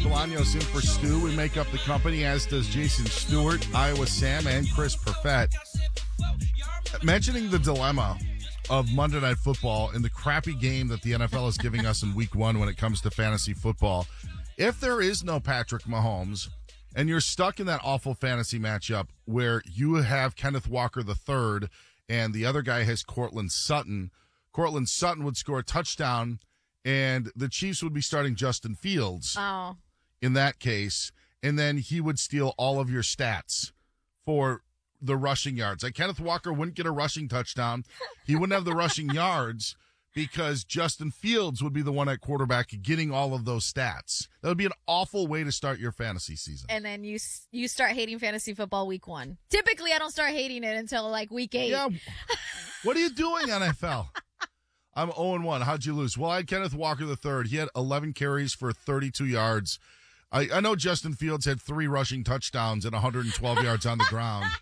Bolaños in for Stu. We make up the company, as does Jason Stewart, Iowa Sam, and Chris Perfett. Mentioning the dilemma of Monday Night Football and the crappy game that the NFL is giving us in Week 1 when it comes to fantasy football. If there is no Patrick Mahomes and you're stuck in that awful fantasy matchup where you have Kenneth Walker III and the other guy has Courtland Sutton would score a touchdown and the Chiefs would be starting Justin Fields in that case, and then he would steal all of your stats for the rushing yards. Like Kenneth Walker wouldn't get a rushing touchdown. He wouldn't have the rushing yards because Justin Fields would be the one at quarterback getting all of those stats. That would be an awful way to start your fantasy season. And then you start hating fantasy football week 1. Typically, I don't start hating it until like week 8. Yeah. What are you doing, NFL? I'm 0-1. How'd you lose? Well, I had Kenneth Walker III. He had 11 carries for 32 yards. I know Justin Fields had 3 rushing touchdowns and 112 yards on the ground.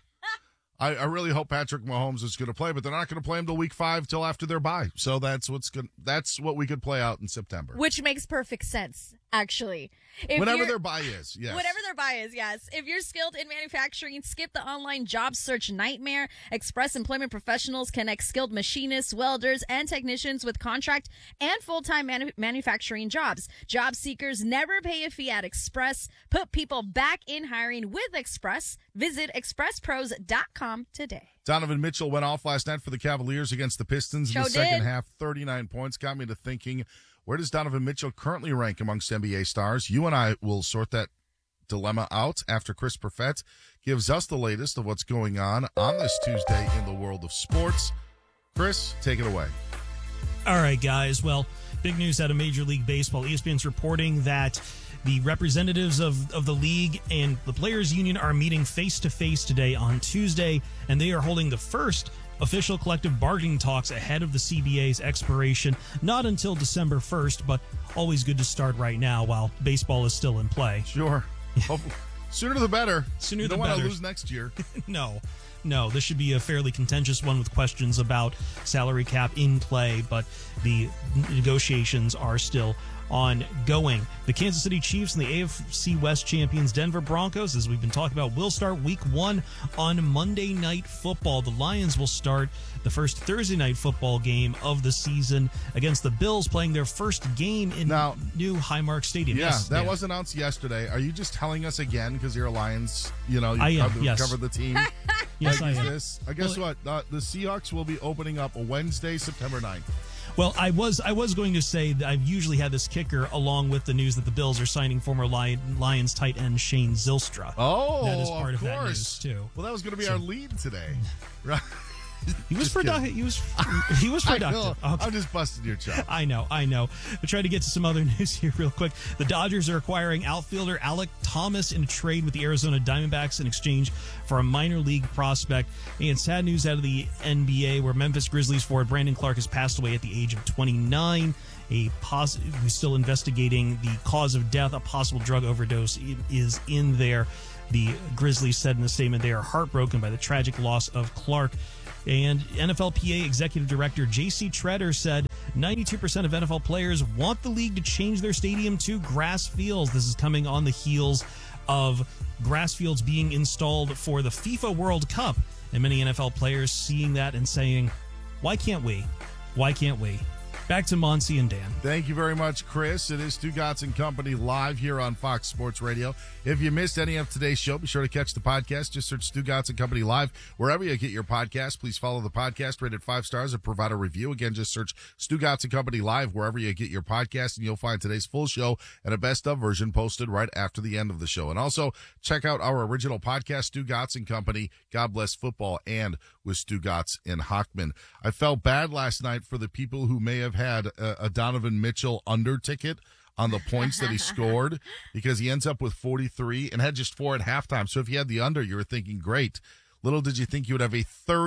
I really hope Patrick Mahomes is going to play, but they're not going to play him till week 5 till after their bye. So that's what we could play out in September. Which makes perfect sense, actually. Whenever their bye is, yes. Whatever their bye is, yes. If you're skilled in manufacturing, skip the online job search nightmare. Express Employment Professionals connect skilled machinists, welders, and technicians with contract and full-time manufacturing jobs. Job seekers never pay a fee at Express. Put people back in hiring with Express. Visit expresspros.com today. Donovan Mitchell went off last night for the Cavaliers against the Pistons in the second half. 39 points. Got me to thinking, where does Donovan Mitchell currently rank amongst NBA stars? You and I will sort that dilemma out after Chris Perfett gives us the latest of what's going on this Tuesday in the world of sports. Chris, take it away. All right, guys. Well, big news out of Major League Baseball. ESPN's reporting that the representatives of the league and the Players Union are meeting face-to-face today on Tuesday, and they are holding the first official collective bargaining talks ahead of the CBA's expiration, not until December 1st, but always good to start right now while baseball is still in play. Sure. Sooner the better. Sooner the better. You don't want to lose next year. No, this should be a fairly contentious one with questions about salary cap in play, but the negotiations are still ongoing. The Kansas City Chiefs and the AFC West champions Denver Broncos, as we've been talking about, will start week 1 on Monday Night Football. The Lions will start the first Thursday Night Football game of the season against the Bills, playing their first game in new Highmark Stadium. Yeah, that was announced yesterday. Are you just telling us again because you're a Lions, you covered the team? Yes, I am. Guess what? The Seahawks will be opening up Wednesday, September 9th. Well, I was going to say that I've usually had this kicker along with the news that the Bills are signing former Lions tight end Shane Zylstra. Oh, that is part of that news too. Well, that was going to be our lead today, right? He was productive. He was productive. I'm just busting your chops. I know. We'll try to get to some other news here real quick. The Dodgers are acquiring outfielder Alek Thomas in a trade with the Arizona Diamondbacks in exchange for a minor league prospect. And sad news out of the NBA, where Memphis Grizzlies forward Brandon Clark has passed away at the age of 29. We're still investigating the cause of death. A possible drug overdose is in there. The Grizzlies said in a statement they are heartbroken by the tragic loss of Clark. And NFLPA Executive Director J.C. Treader said 92% of NFL players want the league to change their stadium to grass fields. This is coming on the heels of grass fields being installed for the FIFA World Cup. And many NFL players seeing that and saying, why can't we? Why can't we? Back to Monty and Dan. Thank you very much, Chris. It is Stugotz and Company live here on Fox Sports Radio. If you missed any of today's show, be sure to catch the podcast. Just search Stugotz and Company live wherever you get your podcast. Please follow the podcast, rated 5 stars, and provide a review. Again, just search Stugotz and Company live wherever you get your podcast, and you'll find today's full show and a best of version posted right after the end of the show. And also check out our original podcast, Stugotz and Company, God Bless Football, and with Stugotz and Hochman. I felt bad last night for the people who may have had a Donovan Mitchell under ticket on the points that he scored, because he ends up with 43 and had just 4 at halftime. So if you had the under, you were thinking, great. Little did you think you would have a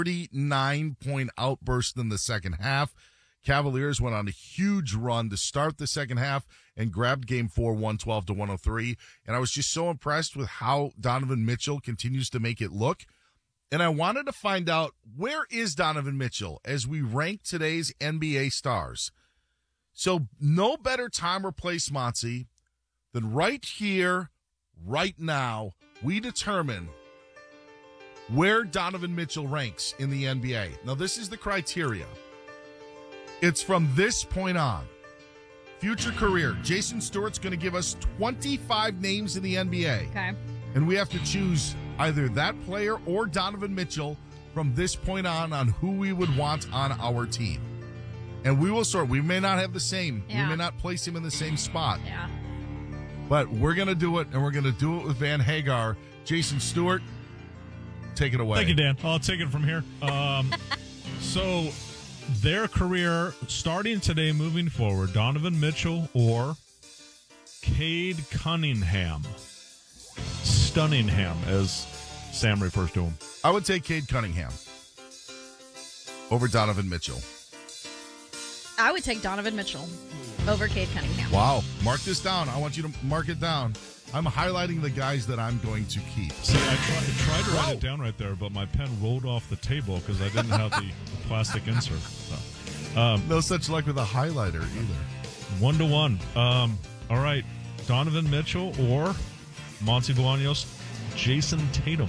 39-point outburst in the second half. Cavaliers went on a huge run to start the second half and grabbed game 4, 112-103. And I was just so impressed with how Donovan Mitchell continues to make it look. And I wanted to find out, where is Donovan Mitchell as we rank today's NBA stars? So no better time or place, Monty, then right here, right now, we determine where Donovan Mitchell ranks in the NBA. Now, this is the criteria. It's from this point on. Future career. Jason Stewart's going to give us 25 names in the NBA. Okay. And we have to choose either that player or Donovan Mitchell from this point on who we would want on our team. And we will sort. We may not have the same. Yeah. We may not place him in the same spot. Yeah. But we're going to do it, and we're going to do it with Van Hagar. Jason Stewart, take it away. Thank you, Dan. I'll take it from here. So their career starting today, moving forward, Donovan Mitchell or Cade Cunningham. Stunningham, as Sam refers to him. I would take Cade Cunningham over Donovan Mitchell. I would take Donovan Mitchell over Cade Cunningham. Wow. Mark this down. I want you to mark it down. I'm highlighting the guys that I'm going to keep. See, I tried to write it down right there, but my pen rolled off the table because I didn't have the plastic insert. So, No such luck with a highlighter either. 1-1. All right. Donovan Mitchell or Monty Bolaños, Jason Tatum.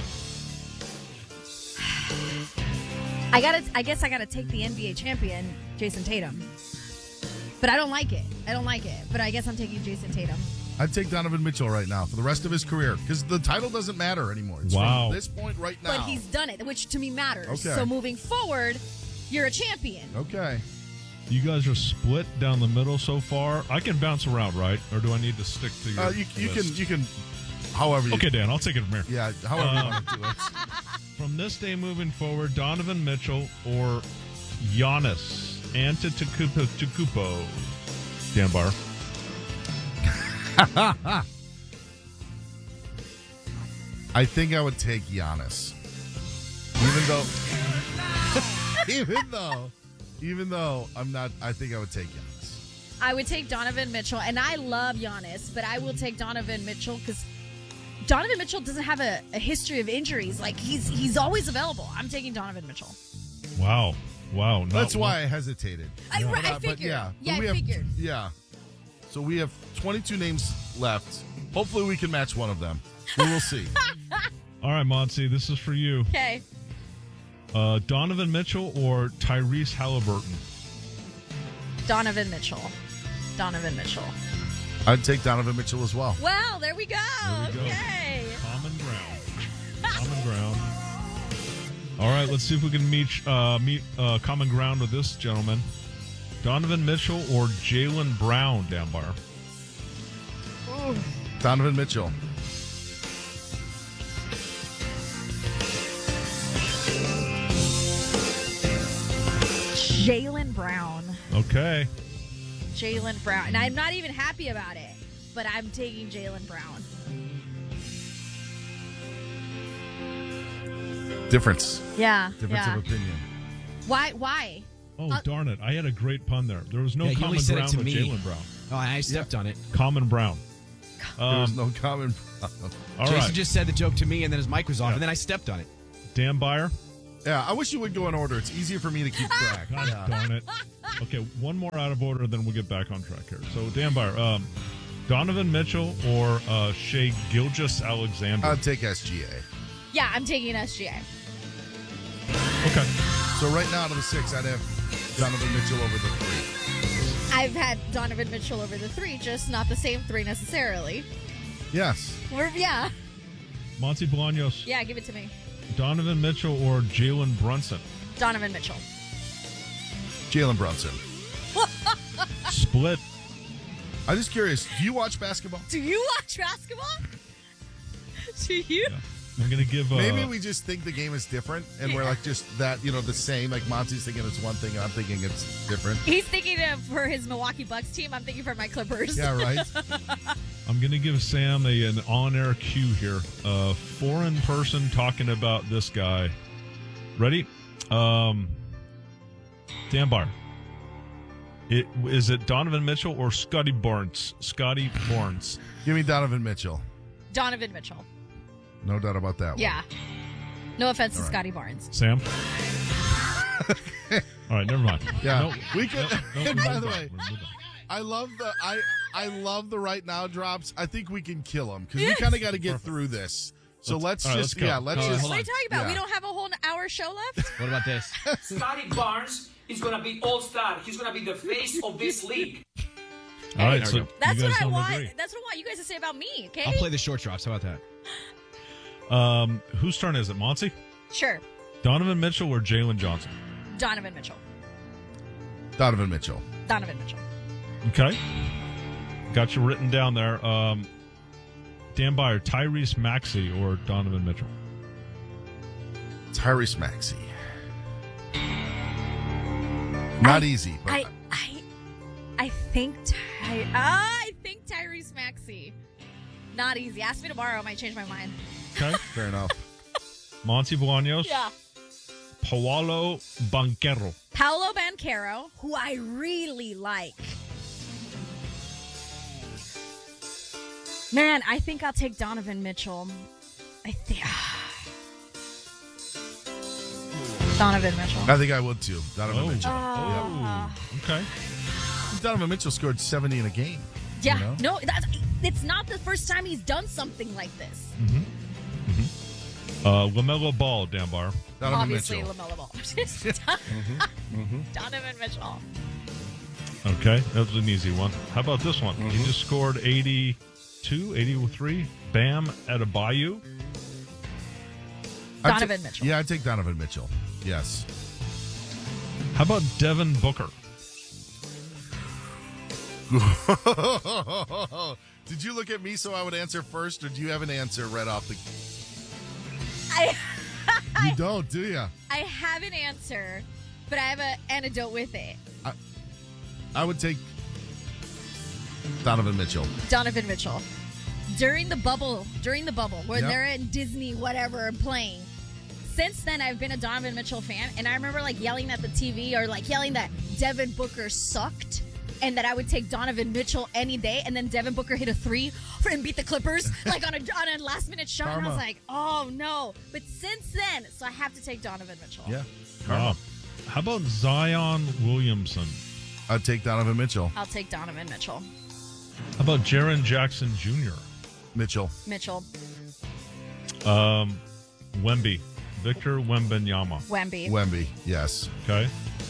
I guess I gotta take the NBA champion, Jason Tatum. But I don't like it. But I guess I'm taking Jason Tatum. I'd take Donovan Mitchell right now for the rest of his career because the title doesn't matter anymore. It's Wow. from this point right now. But he's done it, which to me matters. Okay. So moving forward, you're a champion. Okay. You guys are split down the middle so far. I can bounce around, right? Or do I need to stick to your You list? can however you Okay, Dan, I'll take it from here. Yeah, however you want to do it. From this day moving forward, Donovan Mitchell or Giannis Antetokounmpo. Dan Barr. I think I would take Giannis. Even though I'm not, I think I would take Giannis. I would take Donovan Mitchell, and I love Giannis, but I will take Donovan Mitchell because Donovan Mitchell doesn't have a history of injuries. Like, he's always available. I'm taking Donovan Mitchell. Wow. That's why I hesitated. I But figured. yeah, Yeah, but I figured. Yeah. So we have 22 names left. Hopefully we can match one of them. We will see. All right, Monty, this is for you. Okay. Donovan Mitchell or Tyrese Halliburton? Donovan Mitchell. I'd take Donovan Mitchell as well. Well, there we go. There we go. Okay. Common ground. All right, let's see if we can meet common ground with this gentleman. Donovan Mitchell or Jaylen Brown, Dan Barr? Donovan Mitchell. Jaylen Brown. Okay. Jaylen Brown. And I'm not even happy about it, but I'm taking Jaylen Brown. Difference Yeah. of opinion. Why? Oh, darn it. I had a great pun there. There was no he common only said it ground to with me. Jaylen Brown. Oh, I stepped on it. Common Brown. There's no common problem. All Jason right. just said the joke to me, and then his mic was off, Yeah. and then I stepped on it. Dan Byer. Yeah, I wish you would go in order. It's easier for me to keep track. God darn it. Okay, one more out of order, then we'll get back on track here. So, Dan Byer, Donovan Mitchell or Shai Gilgeous-Alexander? I'd take SGA. Yeah, I'm taking SGA. Okay. So right now out of the 6, I'd have Donovan Mitchell over the 3. I've had Donovan Mitchell over the 3, just not the same 3 necessarily. Yes. Yeah. Monty Bolaños, Yeah, give it to me. Donovan Mitchell or Jalen Brunson? Donovan Mitchell. Jalen Brunson. Split. I'm just curious. Do you watch basketball? Do you watch basketball? Do you? Yeah. I'm going to give... Maybe we just think the game is different, and we're like just that, the same. Like Monty's thinking it's one thing, I'm thinking it's different. He's thinking for his Milwaukee Bucks team. I'm thinking for my Clippers. Yeah, right. I'm going to give Sam an on-air cue here. A foreign person talking about this guy. Ready? Dan Byer. Is it Donovan Mitchell or Scotty Barnes? Scotty Barnes. Give me Donovan Mitchell. Donovan Mitchell. No doubt about that one. Yeah. No offense to All right. Scotty Barnes. Sam? All right, never mind. Yeah. Nope. We could. Nope, And we by moved the on. way, We moved on. I love the right now drops. I think we can kill him because we kind of got to get through this. So let's go. just Hold on. What are you talking about? Yeah. We don't have a whole hour show left? What about this? Scotty Barnes is going to be all-star. He's going to be the face of this league. All right, there so we go. That's you what guys I don't want. agree. That's what I want you guys to say about me, okay? I'll play the short drops. How about that? Whose turn is it, Monty? Sure. Donovan Mitchell or Jalen Johnson? Donovan Mitchell. Donovan Mitchell. Donovan Mitchell. Okay. Got you written down there. Dan Byer, Tyrese Maxey or Donovan Mitchell? Tyrese Maxey. Not easy. But I think Tyrese Maxey. Not easy. Ask me tomorrow. I might change my mind. Okay. fair enough. Monty Bolaños? Yeah. Paolo Banchero. Paolo Banchero, who I really like. Man, I think I'll take Donovan Mitchell. Donovan Mitchell. I think I would too. Donovan Oh. Mitchell. Okay. Donovan Mitchell scored 70 in a game. Yeah, You know? no, it's not the first time he's done something like this. LaMelo Ball, Dan Byer. Donovan Obviously, Mitchell. LaMelo Ball. Donovan Mitchell. Okay, that was an easy one. How about this one? He just scored 82, 83. Bam Adebayo. Donovan Mitchell. Yeah, I'd take Donovan Mitchell. Yes. How about Devin Booker? Did you look at me so I would answer first, or do you have an answer right off the... You don't, do you? I have an answer, but I have an anecdote with it. I would take Donovan Mitchell. Donovan Mitchell. During the bubble, where Yep. they're in Disney, whatever, playing. Since then, I've been a Donovan Mitchell fan, and I remember like yelling at the TV or like yelling that Devin Booker sucked, and that I would take Donovan Mitchell any day. And then Devin Booker hit a 3 and beat the Clippers like on a last minute shot, and I was Karma. like, oh no! But since then, so I have to take Donovan Mitchell. Yeah. How about Zion Williamson? I'd take Donovan Mitchell. I'll take Donovan Mitchell. How about Jaren Jackson Jr.? Mitchell. Mitchell. Wemby. Victor Wembanyama. Wemby. Wemby. Yes. Okay.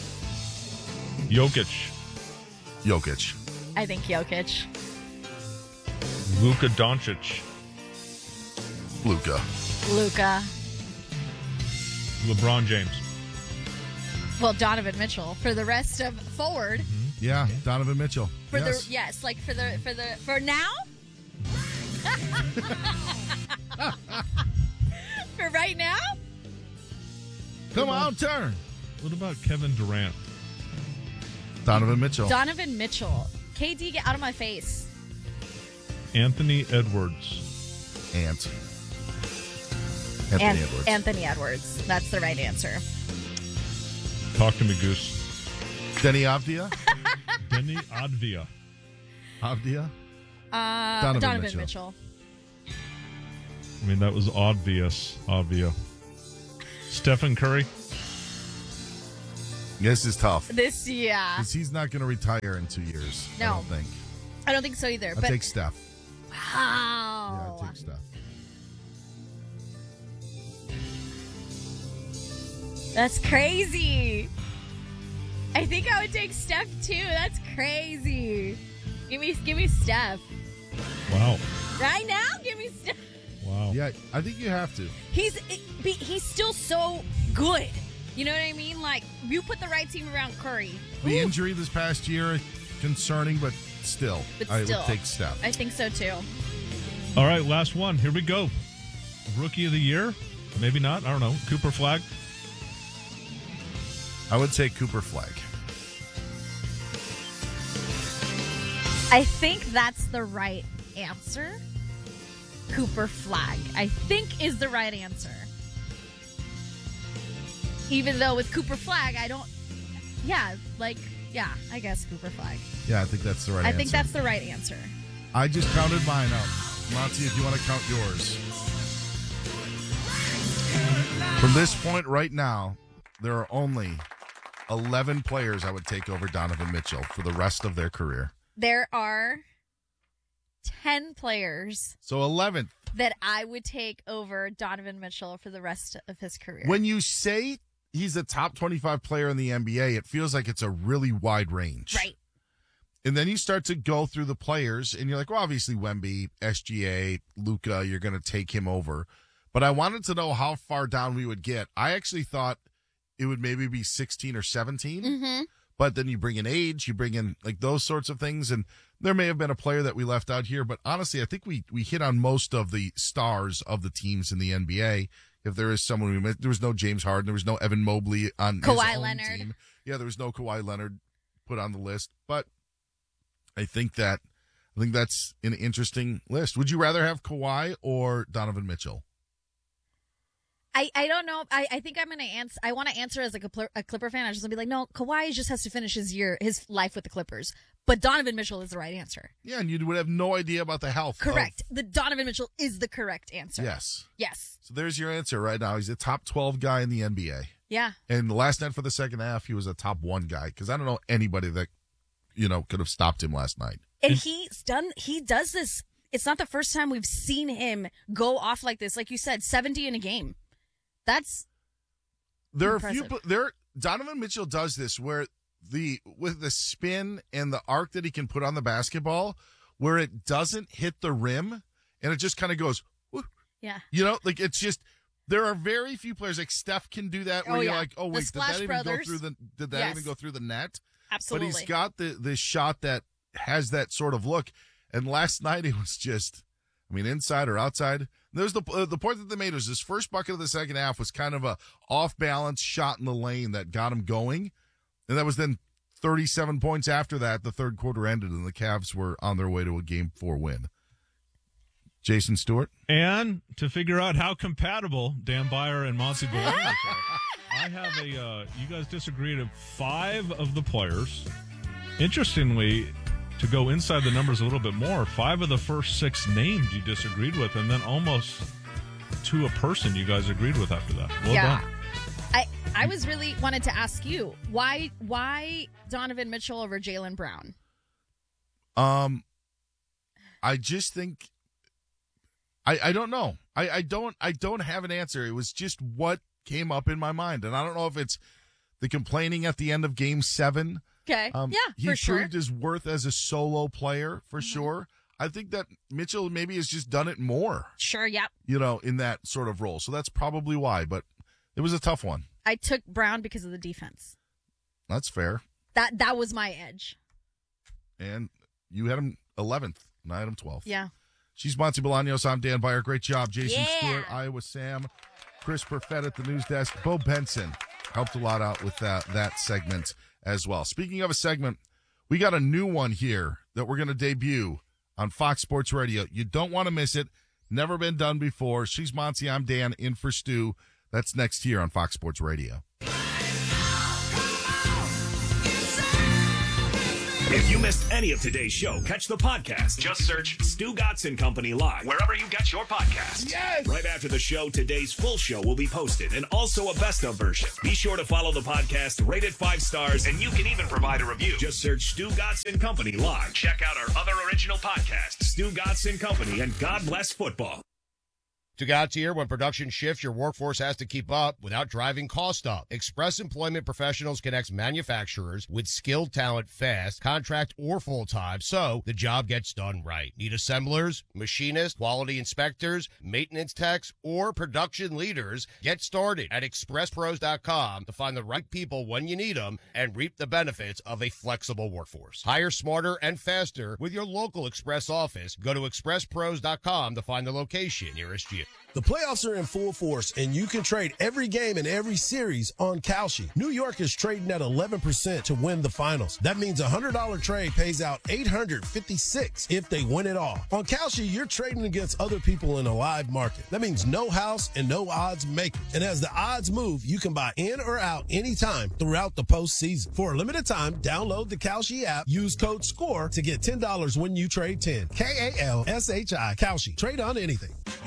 Jokic. Jokic. I think Jokic. Luka Doncic. Luka. Luka. LeBron James. Well, Donovan Mitchell for the rest of forward. Yeah, Donovan Mitchell. For yes. for now. For right now. Come on, turn. What about Kevin Durant? Donovan Mitchell. Donovan Mitchell. KD, get out of my face. Anthony Edwards. Anthony Edwards. Anthony Edwards. That's the right answer. Talk to me, Goose. Denny Avdia. Denny Advia. Avdia. Donovan Mitchell. I mean, that was obvious. Stephen Curry. This is tough. Yeah. Because he's not going to retire in 2 years. I No. don't think. I don't think so either. I'd but take Steph. wow. Yeah, I'd take Steph. That's crazy. I think I would take Steph too. That's crazy. Give me Steph. Wow. Right now, give me Steph. Wow. Yeah, I think you have to. He's still so good. You know what I mean? Like, you put the right team around Curry. The Ooh, injury this past year, concerning, but still. But I still. would take Steph. I think so too. All right, last one. Here we go. Rookie of the year? Maybe not. I don't know. Cooper Flag. I would take Cooper Flag. I think that's the right answer. Cooper Flag, I think, is the right answer. Even though with Cooper Flag, I don't. Yeah, I guess Cooper Flag. Yeah, I think that's the right I answer. think that's the right answer. I just counted mine up. Monty, if you want to count yours. From this point right now, there are only 11 players I would take over Donovan Mitchell for the rest of their career. There are 10 players So 11th. that I would take over Donovan Mitchell for the rest of his career. When you say he's a top 25 player in the NBA, it feels like it's a really wide range. Right. And then you start to go through the players, and you're like, well, obviously Wemby, SGA, Luka, you're going to take him over. But I wanted to know how far down we would get. I actually thought it would maybe be 16 or 17. Mm-hmm. But then you bring in age, you bring in like those sorts of things. And there may have been a player that we left out here. But honestly, I think we hit on most of the stars of the teams in the NBA. If there is someone we missed, there was no James Harden. There was no Evan Mobley on his Kawhi own Leonard. team. Yeah, there was no Kawhi Leonard put on the list. But I think that's an interesting list. Would you rather have Kawhi or Donovan Mitchell? I don't know. I think I'm going to answer. I want to answer as like a Clipper fan. I just want to be like, no, Kawhi just has to finish his life with the Clippers. But Donovan Mitchell is the right answer. Yeah, and you would have no idea about the health. Correct. The Donovan Mitchell is the correct answer. Yes. Yes. So there's your answer right now. He's a top 12 guy in the NBA. Yeah. And the last night for the second half, he was a top 1 guy because I don't know anybody that, could have stopped him last night. And he does this. It's not the first time we've seen him go off like this. Like you said, 70 in a game. That's impressive. Donovan Mitchell does this where with the spin and the arc that he can put on the basketball, where it doesn't hit the rim and it just kind of goes, whoo. Yeah. It's just, there are very few players like Steph can do that where you're like, oh wait, did that even go through the net? Absolutely. But he's got the shot that has that sort of look. And last night it was just, inside or outside. There's the point that they made was his first bucket of the second half was kind of a off balance shot in the lane that got him going. And that was then 37 points after that. The third quarter ended and the Cavs were on their way to a Game 4 win. Jason Stewart. And to figure out how compatible Dan Byer and Monty Bellini are, I have you guys disagreed on 5 of the players. Interestingly, to go inside the numbers a little bit more, 5 of the first 6 names you disagreed with, and then almost to a person you guys agreed with after that. Well done. I was really wanted to ask you why Donovan Mitchell over Jaylen Brown? I just think I don't know. I don't have an answer. It was just what came up in my mind, and I don't know if it's the complaining at the end of Game 7. Okay. He for sure. proved his worth as a solo player for sure. I think that Mitchell maybe has just done it more. Sure. Yep. In that sort of role. So that's probably why. But it was a tough one. I took Brown because of the defense. That's fair. That was my edge. And you had him 11th, and I had him 12th. Yeah. She's Monty Bolaños. I'm Dan Byer. Great job, Jason Stewart, Iowa Sam, Chris Perfett at the news desk. Bo Benson helped a lot out with that segment as well. Speaking of a segment, we got a new one here that we're going to debut on Fox Sports Radio. You don't want to miss it. Never been done before. She's Monty. I'm Dan, in for Stu. That's next here on Fox Sports Radio. If you missed any of today's show, catch the podcast. Just search Stu Gatz and Company Live wherever you get your podcasts. Yes! Right after the show, today's full show will be posted and also a best of version. Be sure to follow the podcast, rate it 5 stars, and you can even provide a review. Just search Stu Gatz and Company Live. Check out our other original podcasts, Stu Gatz and Company and God Bless Football. Stu Gatz here. When production shifts, your workforce has to keep up without driving cost up. Express Employment Professionals connects manufacturers with skilled talent fast, contract or full-time, so the job gets done right. Need assemblers, machinists, quality inspectors, maintenance techs, or production leaders? Get started at expresspros.com to find the right people when you need them and reap the benefits of a flexible workforce. Hire smarter and faster with your local Express office. Go to expresspros.com to find the location nearest you. The playoffs are in full force, and you can trade every game in every series on Kalshi. New York is trading at 11% to win the finals. That means a $100 trade pays out $856 if they win it all. On Kalshi, you're trading against other people in a live market. That means no house and no odds makers. And as the odds move, you can buy in or out anytime throughout the postseason. For a limited time, download the Kalshi app, use code SCORE to get $10 when you trade 10. Kalshi. Kalshi. Trade on anything. At University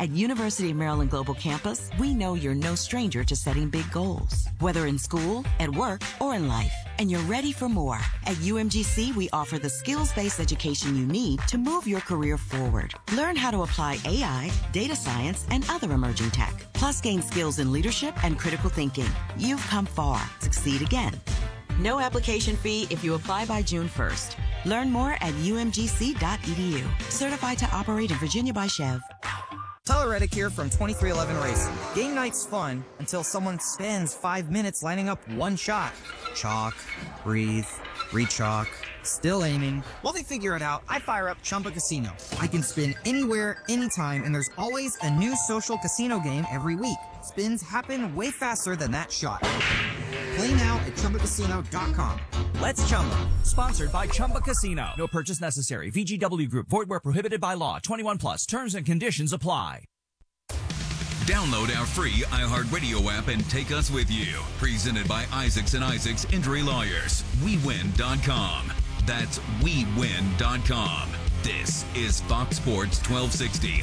University of Maryland Global Campus, we know you're no stranger to setting big goals, whether in school, at work, or in life. And you're ready for more. At UMGC, we offer the skills-based education you need to move your career forward. Learn how to apply AI, data science, and other emerging tech. Plus, gain skills in leadership and critical thinking. You've come far. Succeed again. No application fee if you apply by June 1st. Learn more at umgc.edu. Certified to operate in Virginia by Chev. Tyler Reddick here from 2311 Racing. Game night's fun until someone spends 5 minutes lining up one shot. Chalk, breathe, re-chalk, still aiming. While they figure it out, I fire up Chumba Casino. I can spin anywhere, anytime, and there's always a new social casino game every week. Spins happen way faster than that shot. Play now at ChumbaCasino.com. Let's Chumba. Sponsored by Chumba Casino. No purchase necessary. VGW Group. Void where prohibited by law. 21 plus. Terms and conditions apply. Download our free iHeartRadio app and take us with you. Presented by Isaacs and Isaacs Injury Lawyers. WeWin.com. That's WeWin.com. This is Fox Sports 1260.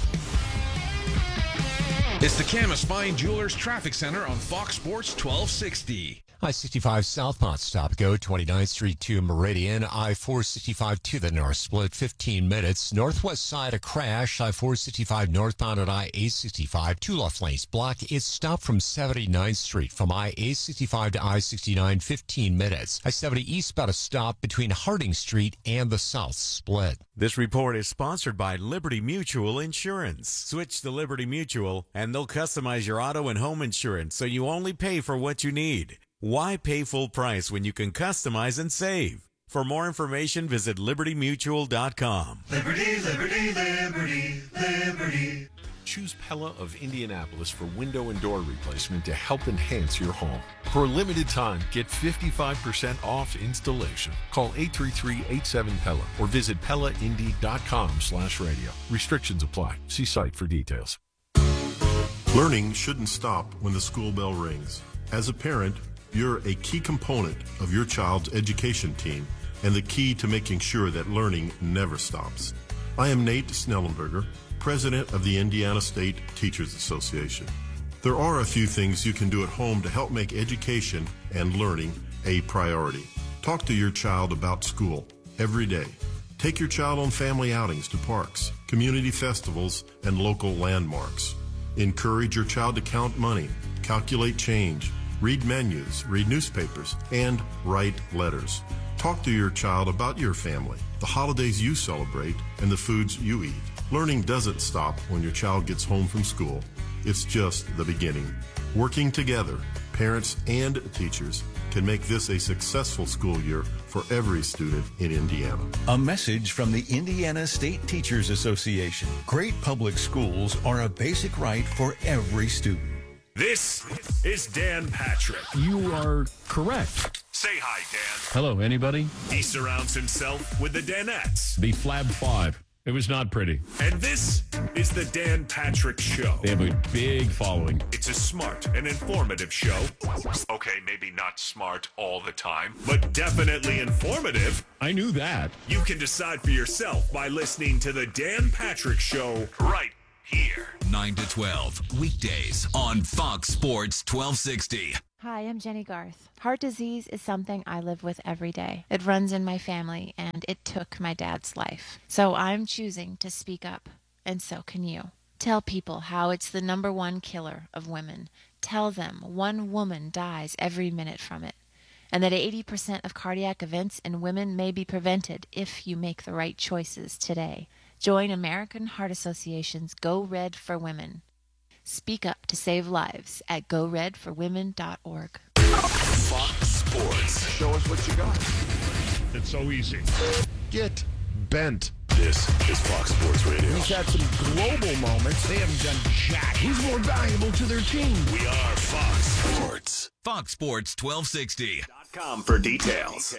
It's the Camas Fine Jewelers Traffic Center on Fox Sports 1260. I-65 southbound stop go 29th Street to Meridian. I-465 to the north split 15 minutes. Northwest side a crash. I-465 northbound at I-865 two left lanes blocked. It's stopped from 79th Street from I-865 to I-69 15 minutes. I-70 eastbound a stop between Harding Street and the south split. This report is sponsored by Liberty Mutual Insurance. Switch to Liberty Mutual and they'll customize your auto and home insurance so you only pay for what you need. Why pay full price when you can customize and save? For more information, visit libertymutual.com. Liberty, liberty, liberty, liberty. Choose Pella of Indianapolis for window and door replacement to help enhance your home. For a limited time, get 55% off installation. Call 833-87-PELLA or visit PellaIndy.com/radio. Restrictions apply. See site for details. Learning shouldn't stop when the school bell rings. As a parent, you're a key component of your child's education team and the key to making sure that learning never stops. I am Nate Snellenberger, president of the Indiana State Teachers Association. There are a few things you can do at home to help make education and learning a priority. Talk to your child about school every day. Take your child on family outings to parks, community festivals, and local landmarks. Encourage your child to count money, calculate change, read menus, read newspapers, and write letters. Talk to your child about your family, the holidays you celebrate, and the foods you eat. Learning doesn't stop when your child gets home from school. It's just the beginning. Working together, parents and teachers can make this a successful school year for every student in Indiana. A message from the Indiana State Teachers Association. Great public schools are a basic right for every student. This is Dan Patrick. You are correct. Say hi, Dan. Hello, anybody? He surrounds himself with the Danettes. The Flab 5. It was not pretty. And this is the Dan Patrick Show. They have a big following. It's a smart and informative show. Okay, maybe not smart all the time, but definitely informative. I knew that. You can decide for yourself by listening to the Dan Patrick Show right here. 9 to 12, weekdays on Fox Sports 1260. Hi, I'm Jenny Garth. Heart disease is something I live with every day. It runs in my family, and it took my dad's life. So I'm choosing to speak up, and so can you. Tell people how it's the #1 killer of women. Tell them one woman dies every minute from it, and that 80% of cardiac events in women may be prevented if you make the right choices today. Join American Heart Association's Go Red for Women. Speak up to save lives at goredforwomen.org. Fox Sports. Show us what you got. It's so easy. Get bent. This is Fox Sports Radio. He's had some global moments. They haven't done jack. Who's more valuable to their team? We are Fox Sports. Fox Sports 1260. .com for details.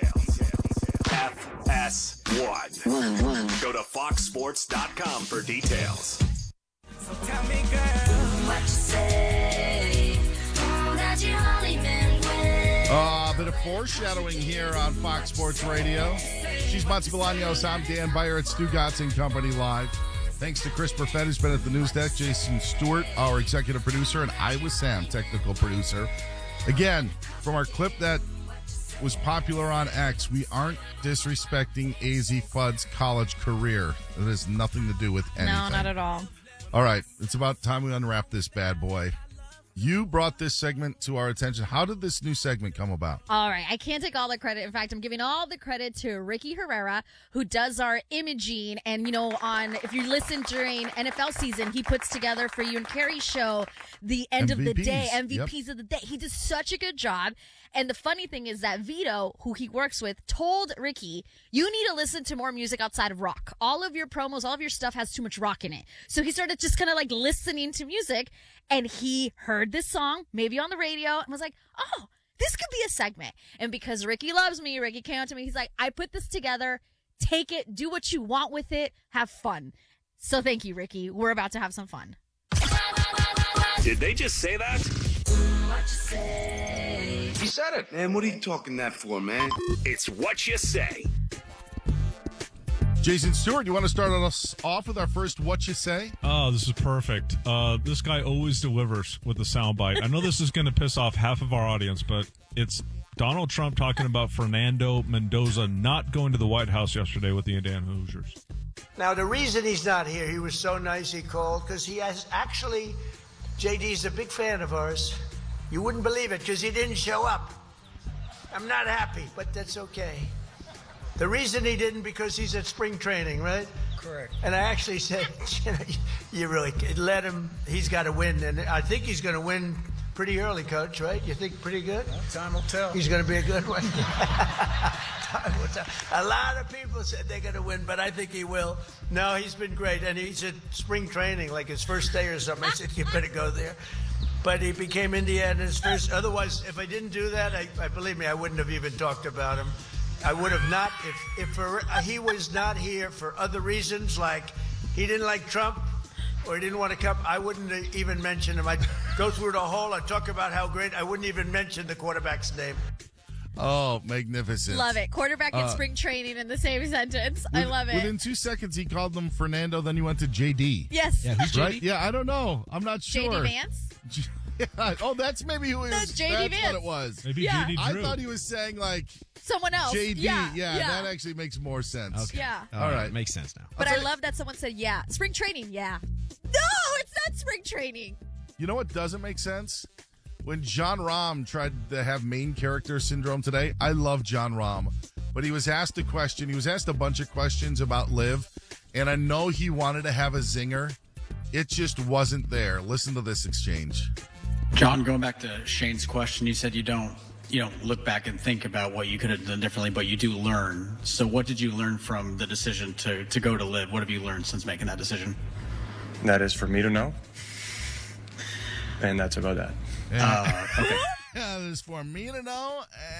FS1. Go to foxsports.com for details. So tell me, girl, what you say. That you only meant when. A bit of foreshadowing here on Fox Sports Radio. She's Monty Bolaños. I'm Dan Beyer at Stu Gatz and Company Live. Thanks to Chris Perfett, who's been at the news desk, Jason Stewart, our executive producer, and I was Sam, technical producer. Again, from our clip that was popular on X, we aren't disrespecting AZ Fudd's college career. It has nothing to do with anything. No, not at all. All right, it's about time we unwrap this bad boy. You brought this segment to our attention. How did this new segment come about? All right. I can't take all the credit. In fact, I'm giving all the credit to Ricky Herrera, who does our imaging. And, if you listen during NFL season, he puts together for you and Carrie's show the end of the day, MVPs of the day. He does such a good job. And the funny thing is that Vito, who he works with, told Ricky, you need to listen to more music outside of rock. All of your promos, all of your stuff has too much rock in it. So he started just kind of like listening to music, and he heard this song, maybe on the radio, and was like, oh, this could be a segment. And because Ricky loves me, Ricky came out to me, he's like, I put this together, take it, do what you want with it, have fun. So thank you, Ricky. We're about to have some fun. Did they just say that? What you say? He said it. Man, what are you talking that for, man? It's What You Say. Jason Stewart, you want to start us off with our first What You Say? Oh, this is perfect. This guy always delivers with the soundbite. I know this is going to piss off half of our audience, but it's Donald Trump talking about Fernando Mendoza not going to the White House yesterday with the Indiana Hoosiers. Now, the reason he's not here, he was so nice he called, because he has actually, JD's a big fan of ours. You wouldn't believe it, because he didn't show up. I'm not happy, but that's okay. The reason he didn't, because he's at spring training, right? Correct. And I actually said, you really let him, he's got to win. And I think he's going to win pretty early, Coach, right? You think pretty good? Well, time will tell. He's going to be a good one. Time will tell. A lot of people said they're going to win, but I think he will. No, he's been great. And he's at spring training, like his first day or something. I said, you better go there. But he became Indiana's first. Otherwise, if I didn't do that, I believe me, I wouldn't have even talked about him. I would have not, if he was not here for other reasons, like he didn't like Trump or he didn't want to come, I wouldn't even mention him. I'd go through the whole, I'd talk about how great, I wouldn't even mention the quarterback's name. Oh, magnificent. Love it. Quarterback in spring training in the same sentence. I love it. Within 2 seconds, he called them Fernando, then you went to JD. Yes. Yeah, who's JD? Right? Yeah, I don't know. I'm not sure. JD Vance? Yeah. Oh, that's maybe who it was. JD That's Vance. what it was. Maybe Yeah. JD I Drew. thought he was saying like Someone else. JD. Yeah. That actually makes more sense. Okay. Yeah. All right. Makes sense now. But I love that someone said, yeah. Spring training, yeah. No, it's not spring training. You know what doesn't make sense? When John Rahm tried to have main character syndrome today, I love John Rahm, but he was asked a question. He was asked a bunch of questions about Liv, and I know he wanted to have a zinger. It just wasn't there. Listen to this exchange. John, going back to Shane's question, you said you don't look back and think about what you could have done differently, but you do learn. So what did you learn from the decision to go to Liv? What have you learned since making that decision? That is for me to know. And that's about that. Okay. That is for me to know.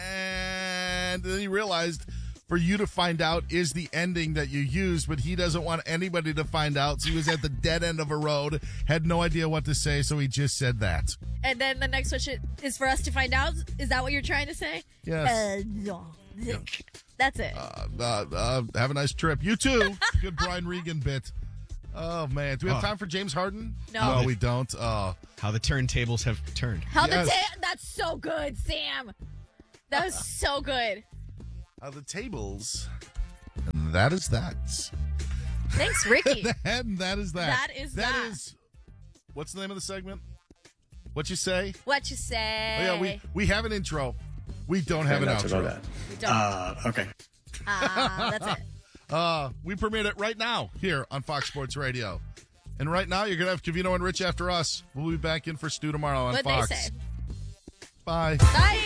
And then he realized for you to find out is the ending that you used, but he doesn't want anybody to find out. So he was at the dead end of a road, had no idea what to say, so he just said that. And then the next question is for us to find out. Is that what you're trying to say? Yes. No. That's it. Have a nice trip. You too. Good Brian Regan bit. Oh, man. Do we have time for James Harden? No. No, we don't. How the turntables have turned. That's so good, Sam. That was so good. The tables. And that is that. Thanks, Ricky. And that is that. That is what's the name of the segment? What you say? What you say? Oh, yeah, we have an intro. We don't have an that's outro. about that. We don't. Okay. That's it. We premiered it right now here on Fox Sports Radio. And right now, you're going to have Covino and Rich after us. We'll be back in for Stu tomorrow on What'd Fox. they say? Bye. Bye.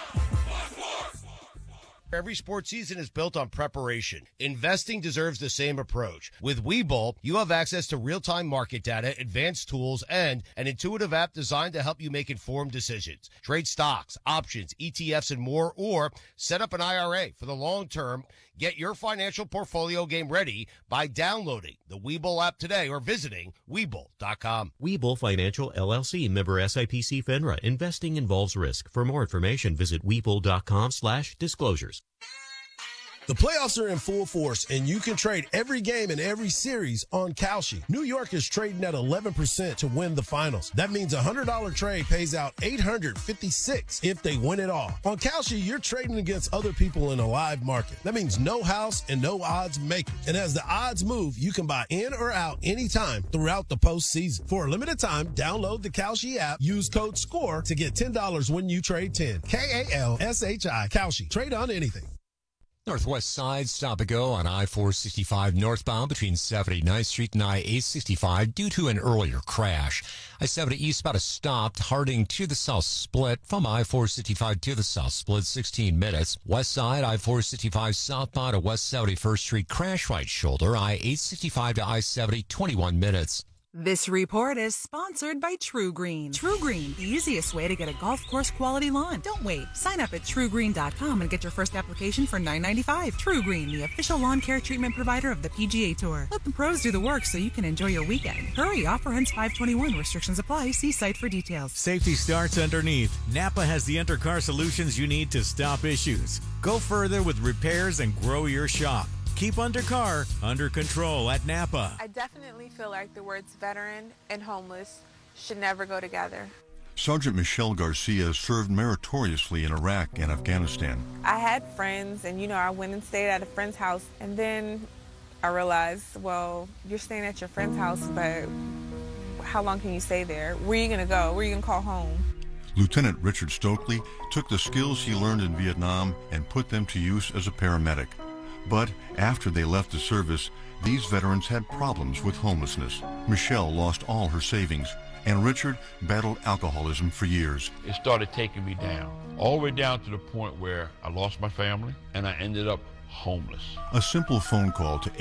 Every sports season is built on preparation. Investing deserves the same approach. With Webull, you have access to real-time market data, advanced tools, and an intuitive app designed to help you make informed decisions. Trade stocks, options, ETFs, and more, or set up an IRA for the long term. Get your financial portfolio game ready by downloading the Webull app today or visiting Webull.com. Webull Financial LLC, member SIPC FINRA. Investing involves risk. For more information, visit Webull.com/disclosures. The playoffs are in full force, and you can trade every game and every series on Kalshi. New York is trading at 11% to win the finals. That means a $100 trade pays out $856 if they win it all. On Kalshi, you're trading against other people in a live market. That means no house and no odds makers. And as the odds move, you can buy in or out anytime throughout the postseason. For a limited time, download the Kalshi app. Use code SCORE to get $10 when you trade 10. Kalshi. Kalshi. Trade on anything. Northwest side, stop and go on I-465 northbound between 79th Street and I-865 due to an earlier crash. I-70 eastbound is stopped. Harding to the south split from I-465 to the south split, 16 minutes. West side, I-465 southbound at West 71st Street, crash right shoulder. I-865 to I-70, 21 minutes. This report is sponsored by True Green. True Green, the easiest way to get a golf course quality lawn. Don't wait. Sign up at TrueGreen.com and get your first application for $9.95. True Green, the official lawn care treatment provider of the PGA Tour. Let the pros do the work so you can enjoy your weekend. Hurry, offer ends 5/21. Restrictions apply. See site for details. Safety starts underneath. Napa has the undercar solutions you need to stop issues. Go further with repairs and grow your shop. Keep undercar under control at Napa. I definitely feel like the words veteran and homeless should never go together. Sergeant Michelle Garcia served meritoriously in Iraq and Afghanistan. I had friends, and I went and stayed at a friend's house, and then I realized, well, you're staying at your friend's house, but how long can you stay there? Where are you going to go? Where are you going to call home? Lieutenant Richard Stokely took the skills he learned in Vietnam and put them to use as a paramedic. But after they left the service, these veterans had problems with homelessness. Michelle lost all her savings, and Richard battled alcoholism for years. It started taking me down, all the way down to the point where I lost my family and I ended up homeless. A simple phone call to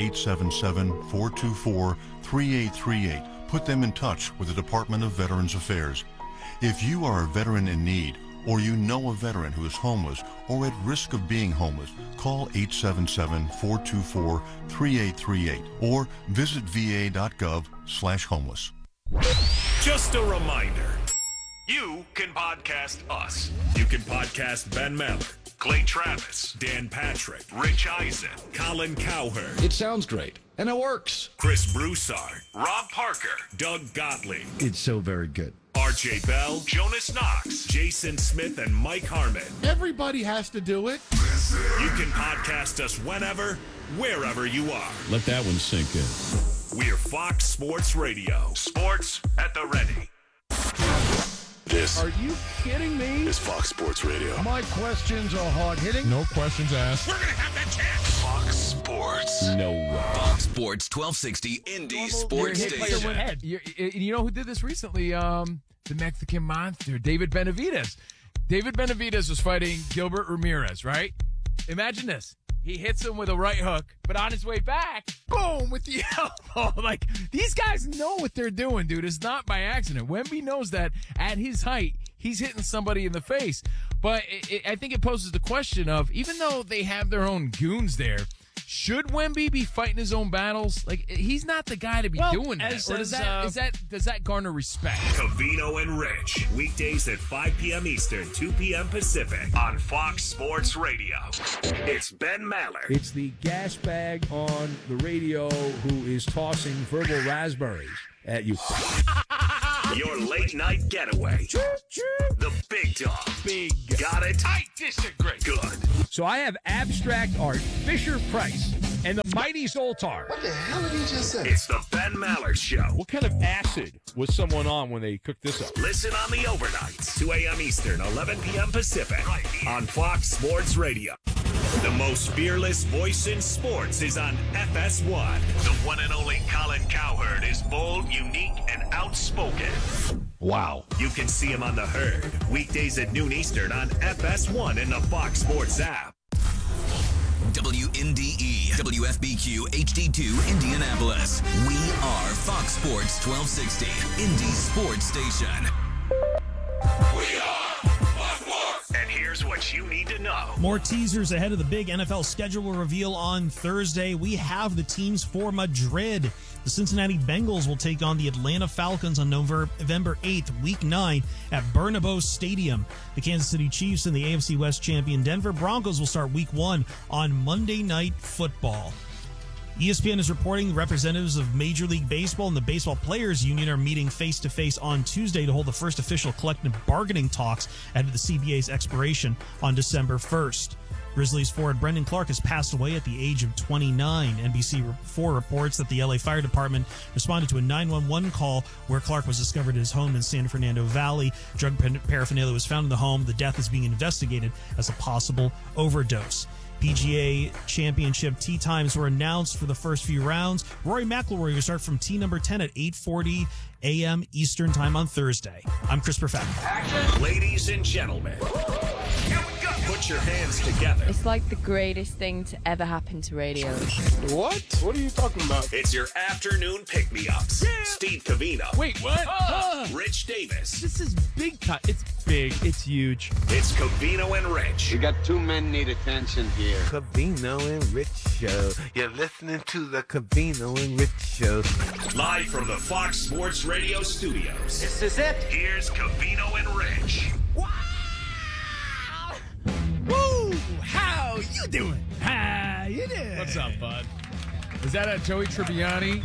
877-424-3838 put them in touch with the Department of Veterans Affairs. If you are a veteran in need, or you know a veteran who is homeless or at risk of being homeless, call 877-424-3838 or visit va.gov/homeless. Just a reminder, you can podcast us. You can podcast Ben Maller, Clay Travis, Dan Patrick, Rich Eisen, Colin Cowherd. It sounds great, and it works. Chris Broussard, Rob Parker, Doug Gottlieb. It's so very good. RJ Bell, Jonas Knox, Jason Smith, and Mike Harmon. Everybody has to do it. You can podcast us whenever, wherever you are. Let that one sink in. We're Fox Sports Radio. Sports at the ready. This. Are you kidding me? Is Fox Sports Radio. My questions are hard hitting. No questions asked. We're going to have that chance. Fox Sports. No way. Fox Sports 1260 Indy Sports Station. You know who did this recently? The Mexican Monster, David Benavidez. David Benavidez was fighting Gilbert Ramirez, right? Imagine this. He hits him with a right hook, but on his way back, boom, with the elbow. Like, these guys know what they're doing, dude. It's not by accident. Wemby knows that at his height, he's hitting somebody in the face. But I think it poses the question of, even though they have their own goons there, should Wemby be fighting his own battles? Like, he's not the guy to be doing that. Or does that garner respect? Covino and Rich, weekdays at 5 p.m. Eastern, 2 p.m. Pacific on Fox Sports Radio. It's Ben Maller. It's the gas bag on the radio who is tossing verbal raspberries at you. Your late night getaway. The big dog. Big. Got it? I disagree. Good. So I have abstract art, Fisher Price, and the mighty Zoltar. What the hell did he just say? It's the Ben Maller Show. What kind of acid was someone on when they cooked this up? Listen on the overnights, 2 a.m. Eastern, 11 p.m. Pacific, on Fox Sports Radio. The most fearless voice in sports is on FS1. The one and only Colin Cowherd is bold, unique, and outspoken. Wow. You can see him on The Herd, weekdays at noon Eastern on FS1 in the Fox Sports app. WNDE, WFBQ, HD2, Indianapolis. We are Fox Sports 1260, Indy Sports Station. We are Fox Sports. And here's what what you need to know. More teasers ahead of the big NFL schedule reveal on Thursday. We have the teams for Madrid. The Cincinnati Bengals will take on the Atlanta Falcons on November 8th, Week 9 at Bernabeu Stadium. The Kansas City Chiefs and the AFC West champion Denver Broncos will start Week 1 on Monday Night Football. ESPN is reporting representatives of Major League Baseball and the Baseball Players Union are meeting face-to-face on Tuesday to hold the first official collective bargaining talks ahead of the CBA's expiration on December 1st. Grizzlies forward Brendan Clark has passed away at the age of 29. NBC4 reports that the LA Fire Department responded to a 911 call where Clark was discovered at his home in San Fernando Valley. Drug paraphernalia was found in the home. The death is being investigated as a possible overdose. PGA Championship tee times were announced for the first few rounds. Rory McIlroy will start from tee number 10 at 8:40 a.m. Eastern Time on Thursday. I'm Chris Perfett. Ladies and gentlemen, here we go. Put your hands together. It's like the greatest thing to ever happen to radio. What? What are you talking about? It's your afternoon pick-me-ups. Yeah. Steve Covino. Wait, what? Rich Davis. This is big time. It's big. It's huge. It's Covino and Rich. We got two men need attention here. Covino and Rich Show. You're listening to the Covino and Rich Show. Live from the Fox Sports Radio studios. This is it. Here's Covino and Rich. Woo! How you doing? How you doing? What's up, bud? Is that a Joey Tribbiani?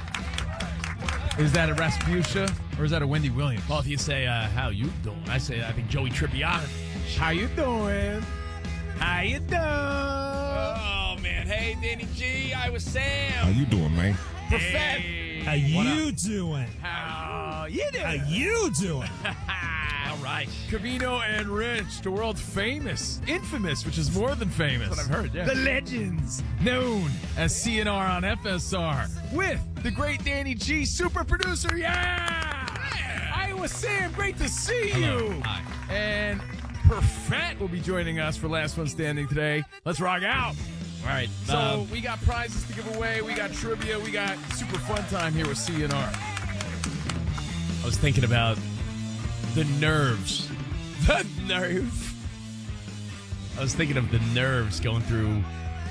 Is that a Rasputia? Or is that a Wendy Williams? Well, if you say, how you doing? I think Joey Tribbiani. How you doing? How you doing? Oh, man. Hey, Danny G. I was Sam. How you doing, man? Perfect. Hey. How you doing? How you doing? How you doing? All right. Covino and Rich, the world famous, infamous, which is more than famous. That's what I've heard, yeah. The legends, known as CNR on FSR, with the great Danny G, super producer. Yeah! Iowa Sam, great to see you. Hi. And Perfett will be joining us for Last One Standing today. Let's rock out. All right. So we got prizes to give away. We got trivia. We got super fun time here with CNR. I was thinking about the nerves. The nerve. I was thinking of the nerves going through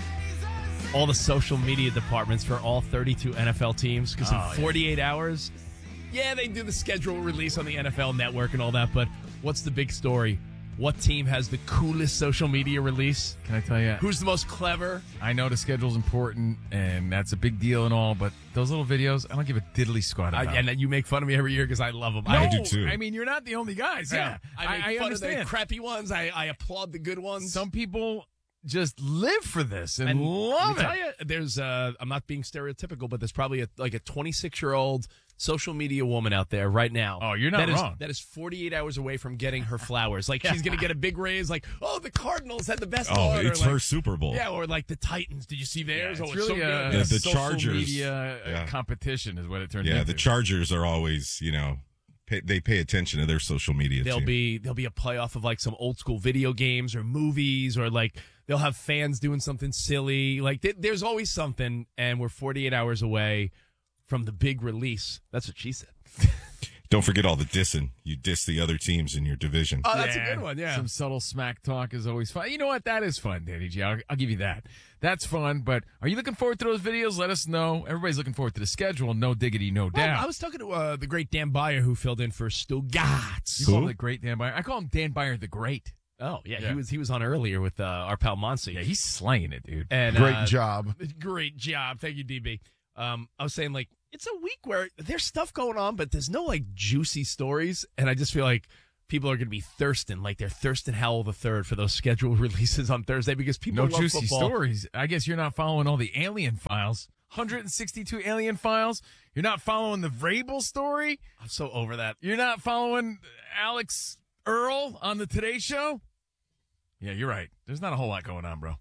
all the social media departments for all 32 NFL teams. Because in 48 hours, they do the schedule release on the NFL Network and all that. But what's the big story? What team has the coolest social media release? Can I tell you? Who's the most clever? I know the schedule's important, and that's a big deal and all, but those little videos, I don't give a diddly squat about. And you make fun of me every year because I love them. No, I do too. I mean, you're not the only guys. Yeah. I make fun understand. of the crappy ones. I applaud the good ones. Some people just live for this and love it. Tell you, there's I'm not being stereotypical, but there's probably a 26-year-old social media woman out there right now. Oh, you're not wrong. That is 48 hours away from getting her flowers. Like, she's going to get a big raise. Like, the Cardinals had the best one. It's her Super Bowl. Yeah, or like the Titans. Did you see theirs? It's it's really so good. the social Chargers media competition is what it turns into. Yeah, the Chargers are always, they pay attention to their social media. There'll be a playoff of like some old school video games or movies, or like they'll have fans doing something silly. Like there's always something, and we're 48 hours away from the big release. That's what she said. Don't forget all the dissing. You diss the other teams in your division. Oh, that's a good one, yeah. Some subtle smack talk is always fun. You know what? That is fun, Danny G. I'll give you that. That's fun, but are you looking forward to those videos? Let us know. Everybody's looking forward to the schedule. No diggity, no doubt. I was talking to the great Dan Beyer, who filled in for Stu Gatz. You call him the great Dan Beyer? I call him Dan Beyer the Great. Oh, yeah. He was on earlier with our pal Monsi. Yeah, he's slaying it, dude. And, great job. Great job. Thank you, DB. I was saying, like, it's a week where there's stuff going on, but there's no, like, juicy stories. And I just feel like people are going to be thirsting, like they're thirsting Howell the Third for those scheduled releases on Thursday because people love juicy football. Stories. I guess you're not following all the alien files. 162 alien files. You're not following the Vrabel story. I'm so over that. You're not following Alex Earl on the Today Show. Yeah, you're right. There's not a whole lot going on, bro.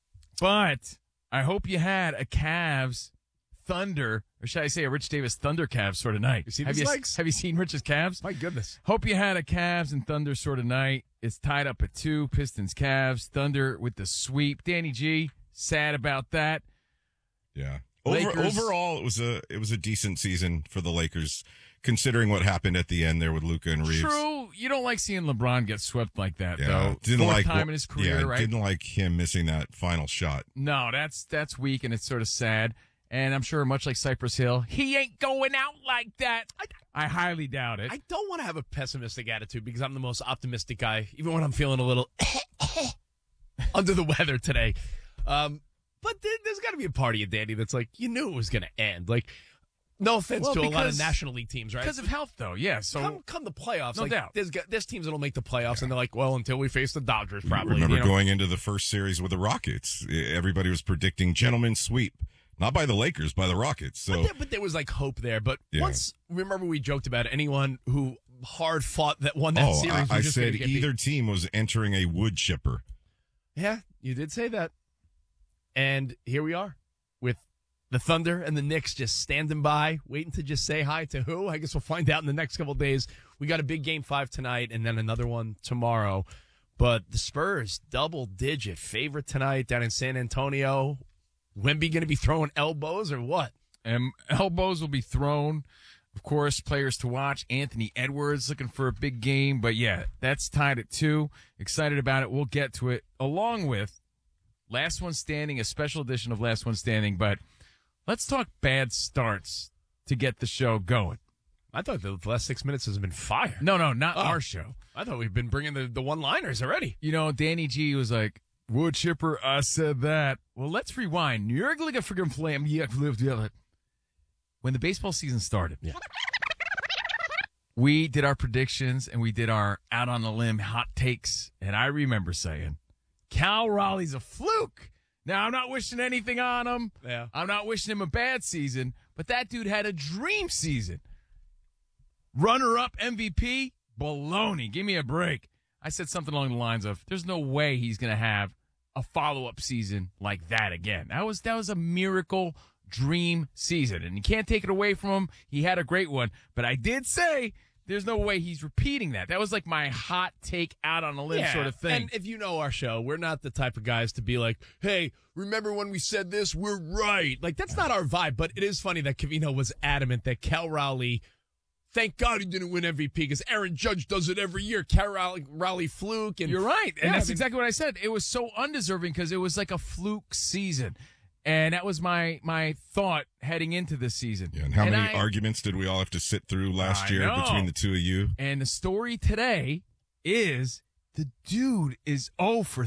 But I hope you had a Cavs Thunder, or should I say a Rich Davis Thunder Cavs sort of night. Have you seen Rich's Cavs? My goodness. Hope you had a Cavs and Thunder sort of night. It's tied up at 2. Pistons, Cavs, Thunder with the sweep. Danny G, sad about that. Yeah. Overall, it was a decent season for the Lakers, considering what happened at the end there with Luka and Reeves. True. You don't like seeing LeBron get swept like that, Yeah, though. Fourth time in his career, right? Didn't like him missing that final shot. No, that's weak, and it's sort of sad. And I'm sure, much like Cypress Hill, he ain't going out like that. I highly doubt it. I don't want to have a pessimistic attitude because I'm the most optimistic guy, even when I'm feeling a little under the weather today. But there's got to be a part of you, Danny, that's like, you knew it was going to end. Like, no offense to a lot of National League teams, right? Because of health, though, yeah. So come the playoffs. No doubt. There's teams that'll make the playoffs, and they're like, well, until we face the Dodgers, probably. Remember going into the first series with the Rockets, everybody was predicting gentleman's sweep. Not by the Lakers, by the Rockets. So, but there was like hope there. But Yeah. once, remember we joked about anyone who hard fought that won that series. I was just said gonna get either beat. team was entering a wood chipper. Yeah, you did say that. And here we are with the Thunder and the Knicks just standing by, waiting to just say hi to who? I guess we'll find out in the next couple of days. We got a big Game 5 tonight and then another one tomorrow. But the Spurs, double-digit favorite tonight down in San Antonio. Wemby going to be throwing elbows or what? Elbows will be thrown. Of course, players to watch. Anthony Edwards looking for a big game. But, yeah, that's tied at 2. Excited about it. We'll get to it along with Last One Standing, a special edition of Last One Standing. But let's talk bad starts to get the show going. I thought the last 6 minutes has been fire. No, not our show. I thought we've been bringing the one-liners already. You know, Danny G was like, wood chipper, I said that. Well, let's rewind. When the baseball season started, we did our predictions and we did our out on the limb hot takes. And I remember saying, Cal Raleigh's a fluke. Now, I'm not wishing anything on him. Yeah. I'm not wishing him a bad season, but that dude had a dream season. Runner-up MVP? Baloney. Give me a break. I said something along the lines of, there's no way he's going to have a follow-up season like that again. That was a miracle dream season, and you can't take it away from him. He had a great one, but I did say there's no way he's repeating that. That was like my hot take out on a limb sort of thing. And if you know our show, we're not the type of guys to be like, hey, remember when we said this? We're right. Like, that's not our vibe, but it is funny that Covino was adamant that Cal Raleigh, thank God he didn't win MVP because Aaron Judge does it every year. Cal Raleigh fluke. And you're right. And that's exactly what I said. It was so undeserving because it was like a fluke season. And that was my thought heading into this season. Yeah, and how many arguments did we all have to sit through last year between the two of you? And the story today is the dude is 0 for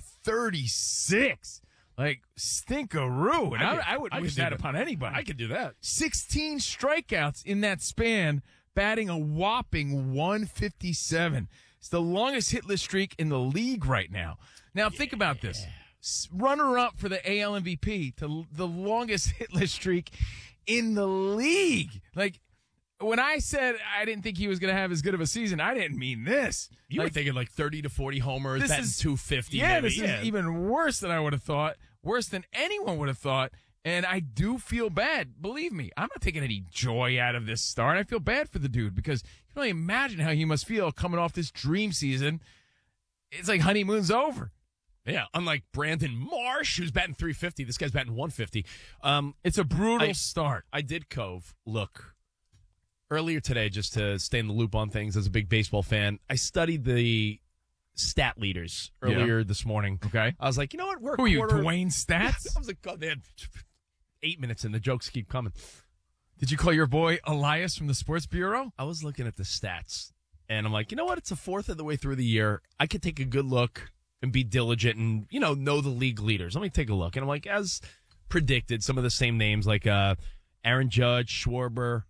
36. Like, stinkaroo. And I wouldn't wish that upon anybody. I could do that. 16 strikeouts in that span, batting a whopping 157. It's the longest hitless streak in the league right now. Now, think about this. Runner-up for the AL MVP to the longest hitless streak in the league. Like, when I said I didn't think he was going to have as good of a season, I didn't mean this. You were thinking like 30 to 40 homers, batting 250. Yeah, maybe. This is even worse than I would have thought, worse than anyone would have thought. And I do feel bad. Believe me, I'm not taking any joy out of this start. I feel bad for the dude because you can only imagine how he must feel coming off this dream season. It's like honeymoon's over. Yeah, unlike Brandon Marsh, who's batting 350. This guy's batting 150. It's a brutal start. I did look earlier today just to stay in the loop on things as a big baseball fan. I studied the stat leaders earlier this morning. Okay. I was like, you know what? Who are you, Dwayne Stats? I was like, God, they had 8 minutes and the jokes keep coming. Did you call your boy Elias from the Sports Bureau? I was looking at the stats, and I'm like, you know what? It's a fourth of the way through the year. I could take a good look and be diligent and, know the league leaders. Let me take a look. And I'm like, as predicted, some of the same names like Aaron Judge, Schwarber,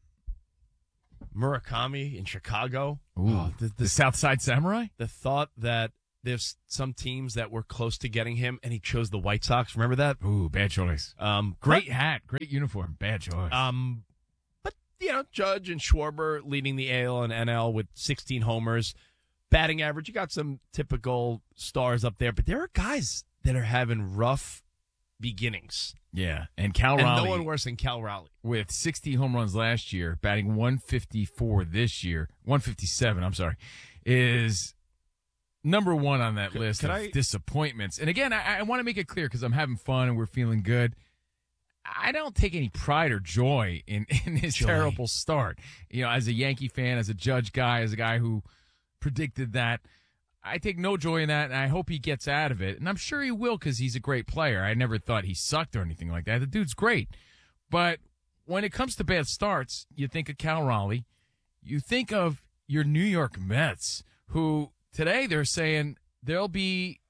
Murakami in Chicago. Ooh, the South Side Samurai? The thought that there's some teams that were close to getting him, and he chose the White Sox. Remember that? Ooh, bad choice. Great hat, great uniform, bad choice. But, Judge and Schwarber leading the AL and NL with 16 homers. Batting average, you got some typical stars up there, but there are guys that are having rough beginnings. Yeah, and Cal Raleigh. No one worse than Cal Raleigh. With 60 home runs last year, batting 154 this year, 157, I'm sorry, is number one on that list of disappointments. And again, I want to make it clear because I'm having fun and we're feeling good. I don't take any pride or joy in his terrible start. As a Yankee fan, as a Judge guy, as a guy who predicted that, I take no joy in that, and I hope he gets out of it. And I'm sure he will because he's a great player. I never thought he sucked or anything like that. The dude's great. But when it comes to bad starts, you think of Cal Raleigh. You think of your New York Mets, who today they're saying they'll be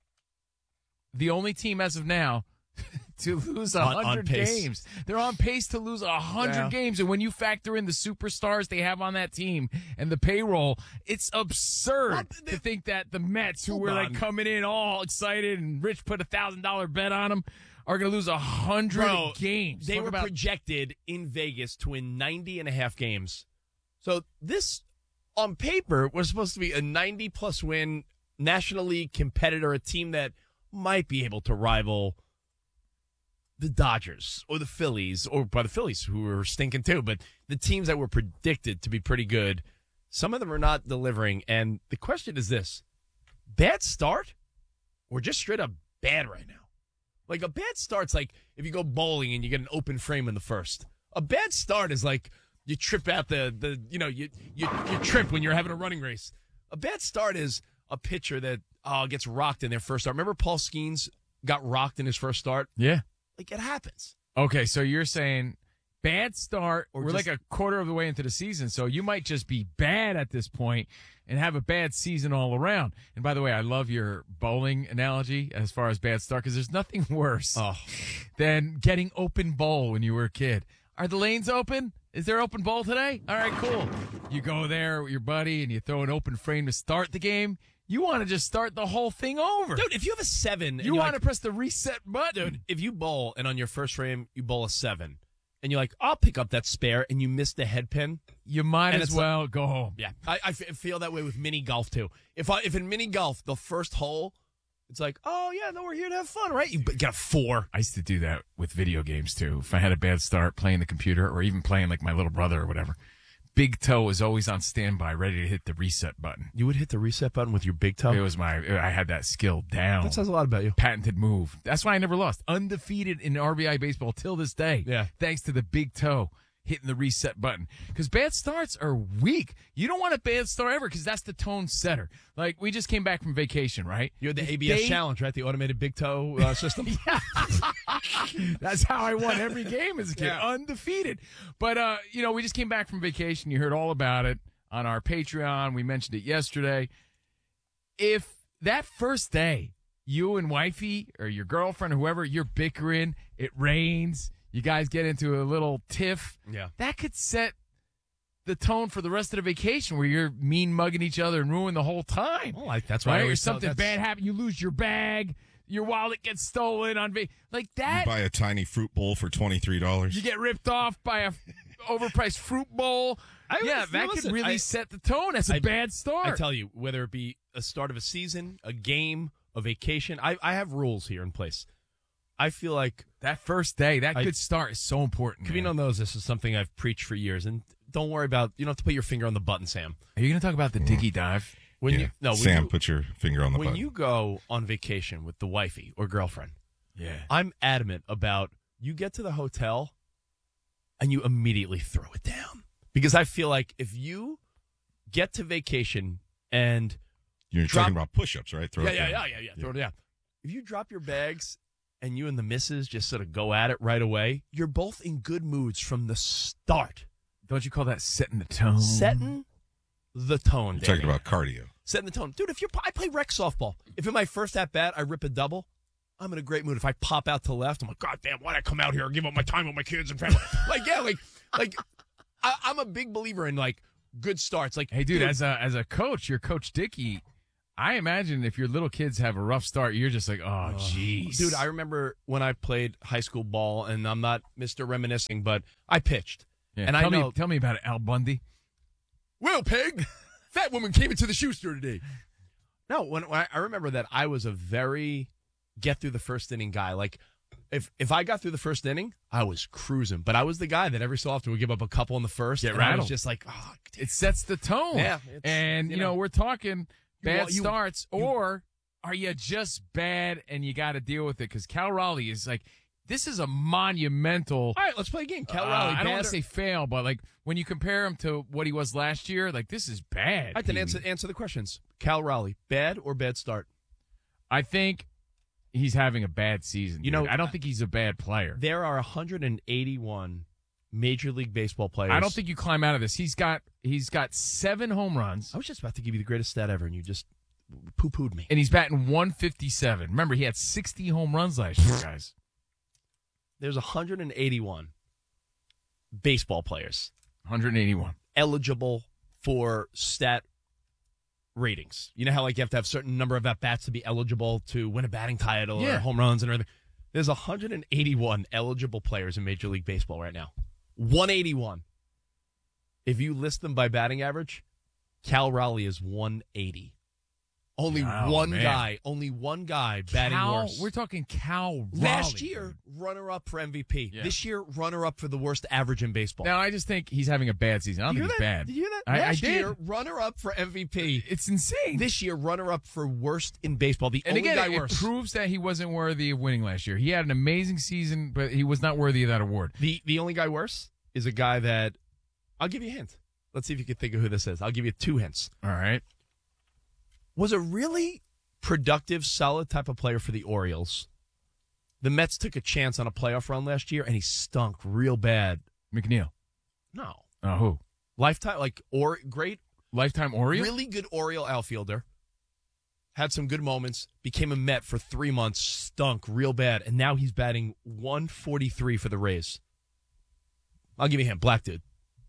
the only team as of now to lose 100 games. They're on pace to lose 100 games. And when you factor in the superstars they have on that team and the payroll, it's absurd to think that the Mets, who were coming in all excited and Rich put $1,000 bet on them, are going to lose 100 games. They were projected in Vegas to win 90.5 games. So this, on paper, was supposed to be a 90-plus win National League competitor, a team that might be able to rival the Dodgers or the Phillies, or by the Phillies, who were stinking too, but the teams that were predicted to be pretty good, some of them are not delivering. And the question is this: bad start or just straight up bad right now? Like, a bad start's like if you go bowling and you get an open frame in the first. A bad start is like you trip out you trip when you're having a running race. A bad start is a pitcher that gets rocked in their first start. Remember Paul Skeens got rocked in his first start? Yeah. Like, it happens. Okay, so you're saying bad start, or we're like a quarter of the way into the season, so you might just be bad at this point and have a bad season all around. And by the way, I love your bowling analogy as far as bad start, because there's nothing worse than getting open bowl when you were a kid. Are the lanes open? Is there open bowl today? All right, cool. You go there with your buddy and you throw an open frame to start the game. You want to just start the whole thing over. Dude, if you have a 7... You want to press the reset button. Dude, if you bowl and on your first frame you bowl a 7, and you're like, I'll pick up that spare, and you miss the head pin, you might as well go home. Yeah, I feel that way with mini golf too. If in mini golf, the first hole, it's like, oh yeah, no, we're here to have fun, right? You get a 4. I used to do that with video games too. If I had a bad start playing the computer, or even playing like my little brother or whatever, big toe was always on standby, ready to hit the reset button. You would hit the reset button with your big toe? It was I had that skill down. That says a lot about you. Patented move. That's why I never lost. Undefeated in RBI baseball till this day. Yeah. Thanks to the big toe hitting the reset button. Because bad starts are weak. You don't want a bad start ever, because that's the tone setter. Like, we just came back from vacation, right? You had the ABS challenge, right? The automated big toe system. That's how I won every game as a kid. Yeah. Undefeated. But, we just came back from vacation. You heard all about it on our Patreon. We mentioned it yesterday. If that first day, you and wifey or your girlfriend or whoever, you're bickering, it rains, you guys get into a little tiff, that could set the tone for the rest of the vacation, where you're mean mugging each other and ruin the whole time. Oh, that's right. Or something bad happens, you lose your bag, your wallet gets stolen on like that. You buy a tiny fruit bowl for $23. You get ripped off by a overpriced fruit bowl. That could really set the tone as a bad start. I tell you, whether it be a start of a season, a game, a vacation, I have rules here in place. I feel like that first day, that good start is so important. Covino knows this is something I've preached for years, and don't worry about, you don't have to put your finger on the button, Sam. Are you going to talk about the diggy dive? Sam, put your finger on the button. When you go on vacation with the wifey or girlfriend, I'm adamant about, you get to the hotel and you immediately throw it down. Because I feel like if you get to vacation and you're talking about push-ups, right? Throw it down. Throw it down. If you drop your bags and you and the missus just sort of go at it right away, you're both in good moods from the start. Don't you call that setting the tone? Setting the tone. You're talking about cardio. Setting the tone. Dude, I play rec softball. If in my first at-bat I rip a double, I'm in a great mood. If I pop out to left, I'm like, God damn, why'd I come out here and give up my time with my kids and family? I'm a big believer in, like, good starts. Like, hey, dude, as a coach, your Coach Dickey, I imagine if your little kids have a rough start, you're just like, oh, jeez. Dude, I remember when I played high school ball, and I'm not Mr. Reminiscing, but I pitched. Yeah, and tell me about it, Al Bundy. Well, Peg, that woman came into the shoe store today. No, when I remember that I was a very get through the first inning guy. Like, if I got through the first inning, I was cruising. But I was the guy that every so often would give up a couple in the first. Get rattled. I was just like, oh, it sets the tone. Yeah. And, you know, we're talking bad starts, or are you just bad and you got to deal with it? Because Cal Raleigh is like, This is a monumental. All right, let's play a game. Cal Raleigh. I don't want to say fail, but like when you compare him to what he was last year, like this is bad. All right, then answer the questions. Cal Raleigh, bad or bad start? I think he's having a bad season. You know, I don't think he's a bad player. There are 181 Major League Baseball players. I don't think you climb out of this. He's got 7 home runs. I was just about to give you the greatest stat ever, and you just poo-pooed me. And he's batting 157. Remember, he had 60 home runs last year, guys. There's 181 baseball players. 181. Eligible for stat ratings. You know how like you have to have a certain number of at-bats to be eligible to win a batting title or home runs and everything? There's 181 eligible players in Major League Baseball right now. 181. If you list them by batting average, Cal Raleigh is 180. Only one guy batting worse. We're talking Cal Raleigh. Last year, runner-up for MVP. Yeah. This year, runner-up for the worst average in baseball. Now, I just think he's having a bad season. I don't think he's bad. Did you hear that? I Last did. year, runner-up for MVP. It's insane. This year, runner-up for worst in baseball. The only guy worse. It proves that he wasn't worthy of winning last year. He had an amazing season, but he was not worthy of that award. The only guy worse is a guy that... I'll give you a hint. Let's see if you can think of who this is. I'll give you 2 hints. All right. Was a really productive, solid type of player for the Orioles. The Mets took a chance on a playoff run last year, and he stunk real bad. McNeil. No. Who? Lifetime, great. Lifetime Oriole? Really good Oriole outfielder. Had some good moments. Became a Met for 3 months. Stunk real bad. And now he's batting 143 for the Rays. I'll give you a hint. Black dude.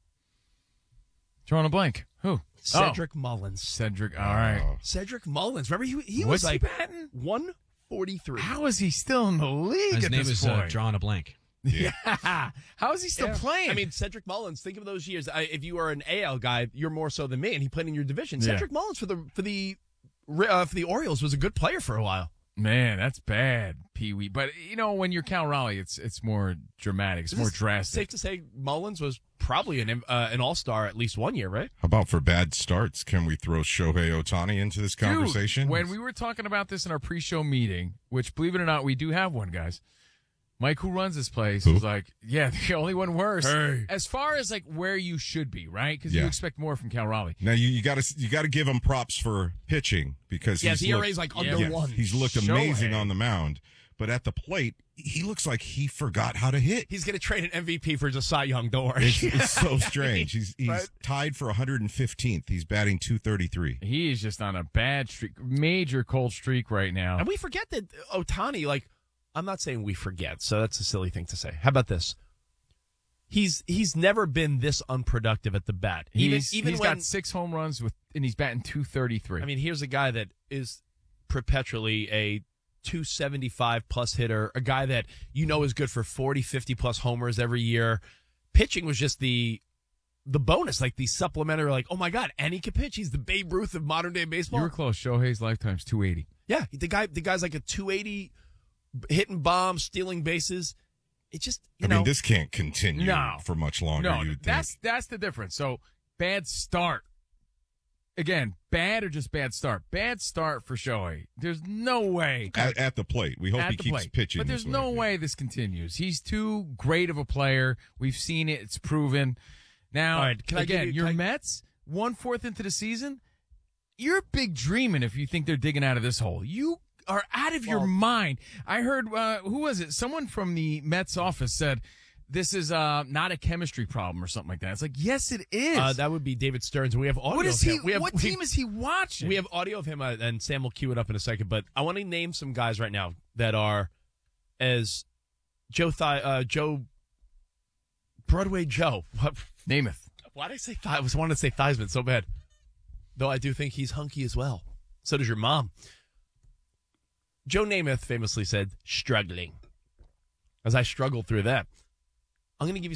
Drawing a blank. Who? Cedric Mullins. Cedric, all right. Cedric Mullins. Remember, he was like batting 143. How is he still in the league His at name this is point? drawing a blank. Yeah. How is he still playing? I mean, Cedric Mullins, think of those years. If you are an AL guy, you're more so than me, and he played in your division. Cedric Mullins for the Orioles was a good player for a while. Man, that's bad, Pee-wee. But, you know, when you're Cal Raleigh, it's more dramatic. It's more drastic. Safe to say Mullins was probably an all-star at least one year, right? How about for bad starts? Can we throw Shohei Ohtani into this conversation? Dude, when we were talking about this in our pre-show meeting, which, believe it or not, we do have one, guys. Mike, who runs this place, was like, yeah, the only one worse. Hey. As far as like where you should be, right? Because you expect more from Cal Raleigh. Now you got to give him props for pitching because the ERA's like under 1. He's looked amazing on the mound, but at the plate, he looks like he forgot how to hit. He's going to trade an MVP for just Cy Young. Don't worry. It's so strange. He's tied for 115th. He's batting 233. He is just on a bad streak, major cold streak right now. And we forget that Ohtani, I'm not saying we forget, so that's a silly thing to say. How about this? He's never been this unproductive at the bat. He's got 6 home runs and he's batting 233. I mean, here's a guy that is perpetually a 275 plus hitter, a guy that is good for 40, 50 plus homers every year. Pitching was just the bonus, like the supplementary, oh my God, and he can pitch. He's the Babe Ruth of modern day baseball. You were close. Shohei's lifetime's 280. Yeah, the guy's like a 280. Hitting bombs, stealing bases. It just, I mean, this can't continue for much longer. No, you'd think. that's the difference. So, bad start. Again, bad or just bad start? Bad start for Shohei. There's no way. At the plate. We hope he keeps pitching. But there's no way this continues. He's too great of a player. We've seen it. It's proven. Now, all right, your Mets, 1/4 into the season, you're big dreaming if you think they're digging out of this hole. You are out of your mind. I heard, who was it? Someone from the Mets office said, this is not a chemistry problem or something like that. It's like, yes, it is. That would be David Stearns. We have audio of him. What team is he watching? We have audio of him, and Sam will cue it up in a second. But I want to name some guys right now that are as Broadway Joe. Namath. Why did I say I was wanting to say Theismann so bad. Though I do think he's hunky as well. So does your mom. Joe Namath famously said, struggling. As I struggled through that, I'm going to give you